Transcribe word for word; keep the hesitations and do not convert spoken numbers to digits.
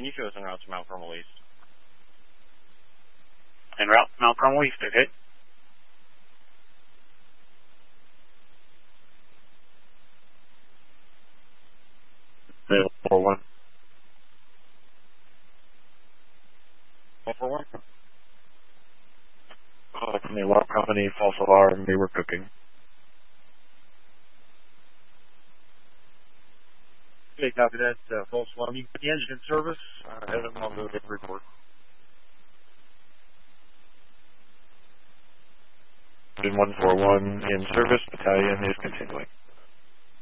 can you show us en route to Mount Carmel East? En route to Mount Carmel East, okay. four one. one four one? Call from the alarm company, false alarm, we were cooking. Okay, copy that. Uh, false alarm. You got the engine in service. Uh, have them on the report. one four one in service, battalion is continuing.